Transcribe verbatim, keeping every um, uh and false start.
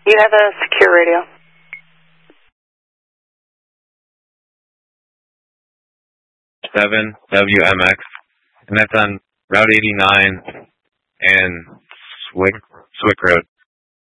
You have a secure radio. seven W M X, and that's on Route eighty-nine and Swick, Swick Road.